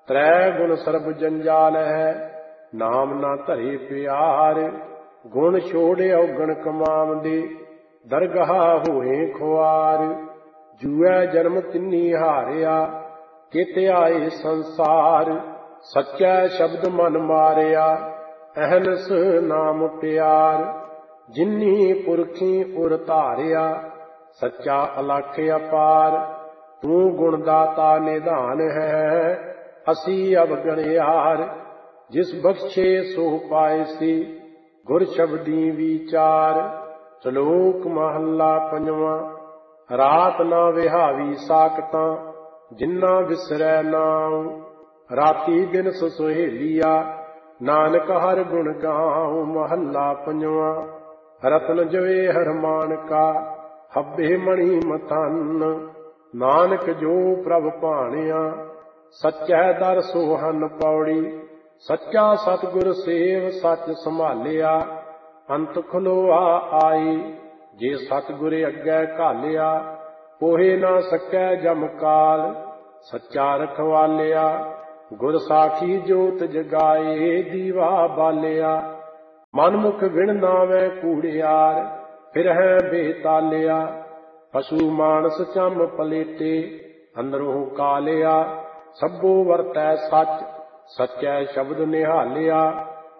त्रै गुण सर्ब जंजाल है, नाम ना धरे प्यार। गुण छोड़े औगण कमाम दे, दरगाह होए खुआर। जूए जन्म तिन्नी हारिया, कित आए संसार। सच्चा शब्द मन मारिया, अहनस नाम प्यार। जिन्नी पुरखी उर धारिया, सच्चा अलख अपार। तू गुणदाता निधान है, असी अवगणयार। जिस बख्शे सो पाए सी, गुर शब्दी विचार। श्लोक महला पंजवां। रात ना विहावी साकतां, जिन्ना विसरै नाऊं। राती दिन सुहेलिया, नानक हर गुण गाऊं। महला पंजवां। रतन जवे हरमान का, हब्बे मणि मथन। नानक जो प्रभ भाणिया, सच्चै दर सोहन पौड़ी। सच्चा सतगुर सेव सच संभालिया, अंत खलोआ आई। जे सतगुर अग्गै घालिया, पोहे ना सकै जम काल। सच्चा रखवालिया, गुर साखी जोत जगाए। दीवा बालिया, मनमुख विण नावै कूड़ियार। फिरहै बेतालिया, पशु मानस चम पलेटे। अंदरों कालिया, सब्बो वरतै सच। सच्चै शब्द निहालिया,